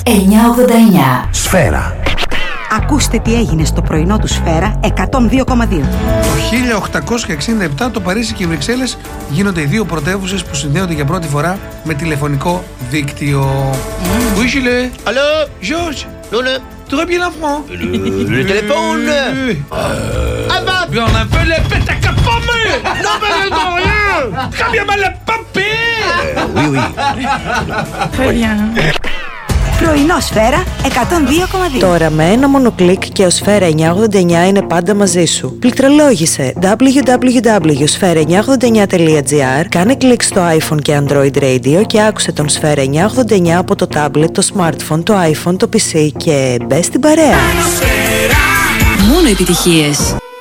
989. Σφαίρα. Ακούστε τι έγινε στο πρωινό του Σφαίρα 102,2. Το 1867 το Παρίσι και οι Βρυξέλλες γίνονται οι δύο πρωτεύουσες που συνδέονται για πρώτη φορά με τηλεφωνικό δίκτυο. Oui, je l'ai. Allô? Georges, Non, non. tu aurais bien l'enfant. Le téléphone. Ah bah. Bien, on a un peu les pètes à capomé. Non, mais non, rien. Très bien mal à papier. Oui, oui. Très bien. Πρωινό Σφαίρα 102,2. Τώρα με ένα μόνο κλικ και ο Σφαίρα 989 είναι πάντα μαζί σου. Πληκτρολόγησε www.sfera989.gr, κάνε κλικ στο iPhone και Android Radio και άκουσε τον Σφαίρα 989 από το tablet, το smartphone, το iPhone, το PC και μπες στην παρέα. Μόνο επιτυχίες.